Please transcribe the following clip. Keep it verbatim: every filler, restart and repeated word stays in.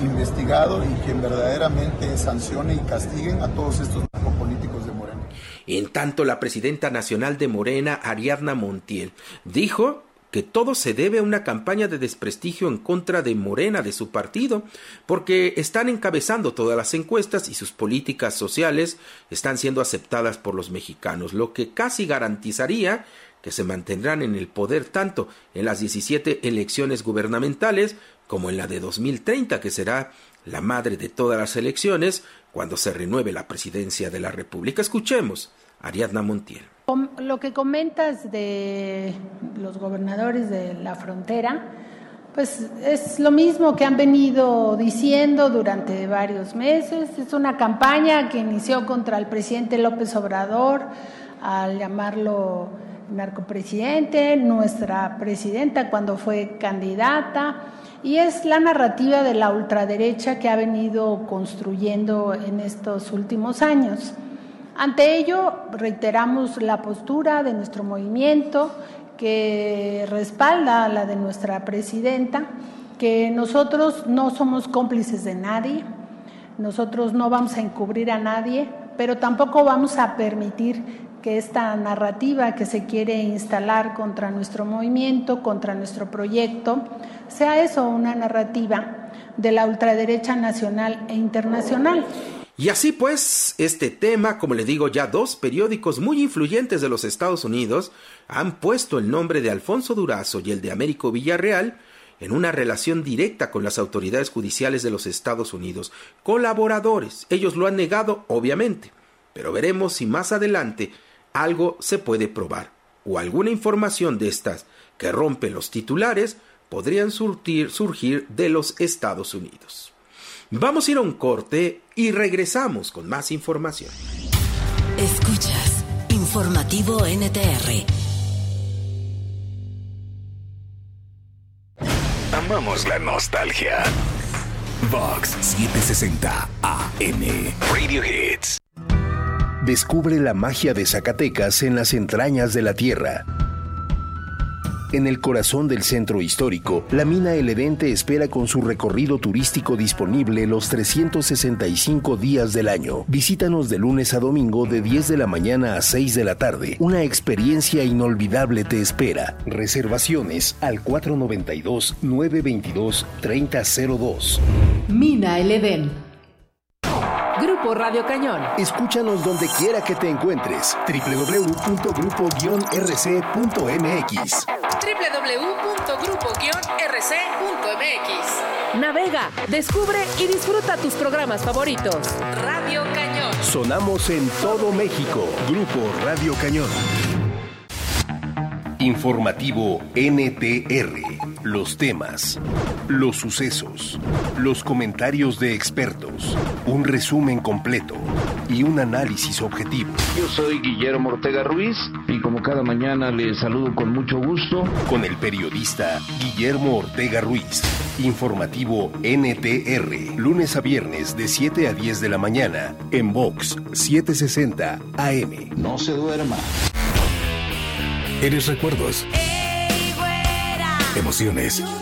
investigado y quien verdaderamente sancione y castiguen a todos estos narcopolíticos de Morena. En tanto, la presidenta nacional de Morena, Ariadna Montiel, dijo que todo se debe a una campaña de desprestigio en contra de Morena, de su partido, porque están encabezando todas las encuestas y sus políticas sociales están siendo aceptadas por los mexicanos, lo que casi garantizaría que se mantendrán en el poder tanto en las diecisiete elecciones gubernamentales como en la de dos mil treinta, que será la madre de todas las elecciones cuando se renueve la presidencia de la República. Escuchemos a Ariadna Montiel. Lo que comentas de los gobernadores de la frontera, pues es lo mismo que han venido diciendo durante varios meses. Es una campaña que inició contra el presidente López Obrador al llamarlo narcopresidente, nuestra presidenta cuando fue candidata, y es la narrativa de la ultraderecha que ha venido construyendo en estos últimos años. Ante ello, reiteramos la postura de nuestro movimiento, que respalda la de nuestra presidenta, que nosotros no somos cómplices de nadie, nosotros no vamos a encubrir a nadie, pero tampoco vamos a permitir que esta narrativa que se quiere instalar contra nuestro movimiento, contra nuestro proyecto, sea eso, una narrativa de la ultraderecha nacional e internacional. Y así pues, este tema, como le digo, ya dos periódicos muy influyentes de los Estados Unidos han puesto el nombre de Alfonso Durazo y el de Américo Villarreal en una relación directa con las autoridades judiciales de los Estados Unidos. Colaboradores, ellos lo han negado, obviamente, pero veremos si más adelante algo se puede probar, o alguna información de estas que rompen los titulares podrían surtir, surgir de los Estados Unidos. Vamos a ir a un corte y regresamos con más información. Escuchas Informativo N T R. Amamos la nostalgia. Vox setecientos sesenta A M Radio Hits. Descubre la magia de Zacatecas en las entrañas de la tierra. En el corazón del centro histórico, la mina El Edén te espera con su recorrido turístico disponible los trescientos sesenta y cinco días del año. Visítanos de lunes a domingo de diez de la mañana a seis de la tarde. Una experiencia inolvidable te espera. Reservaciones al cuatro noventa y dos, nueve veintidós, treinta cero dos. Mina El Edén. Grupo Radio Cañón. Escúchanos donde quiera que te encuentres. doble u doble u doble u punto grupo guion r c punto m x. doble u doble u doble u punto grupo guion r c punto m x. Navega, descubre y disfruta tus programas favoritos. Radio Cañón. Sonamos en todo México. Grupo Radio Cañón. Informativo N T R. Los temas, los sucesos, los comentarios de expertos, un resumen completo y un análisis objetivo. Yo soy Guillermo Ortega Ruiz y como cada mañana les saludo con mucho gusto. Con el periodista Guillermo Ortega Ruiz. Informativo N T R. Lunes a viernes de siete a diez de la mañana en Vox setecientos sesenta A M. No se duerma. Eres recuerdos, emociones,